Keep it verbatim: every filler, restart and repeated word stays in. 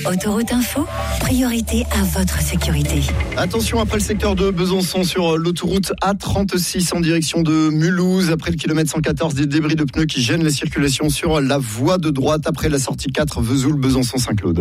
Autoroute Info, priorité à votre sécurité. Attention, après le secteur de Besançon sur l'autoroute A trente-six en direction de Mulhouse. Après le kilomètre cent quatorze, des débris de pneus qui gênent la circulation sur la voie de droite. Après la sortie quatre, Vesoul, Besançon, Saint-Claude.